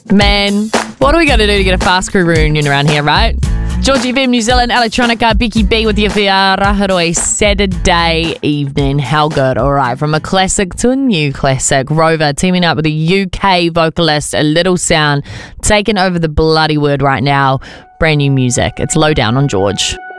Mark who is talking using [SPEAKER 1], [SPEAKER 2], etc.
[SPEAKER 1] Man, what are we going to do to get a Fast Crew reunion around here, right? George FM, New Zealand, Electronica, Becky B with your Raharoi Saturday evening. How good, all right. From a classic to a new classic. Rover teaming up with a UK vocalist, a Little Sound, taking over the bloody word right now. Brand new music. It's Lowdown on George.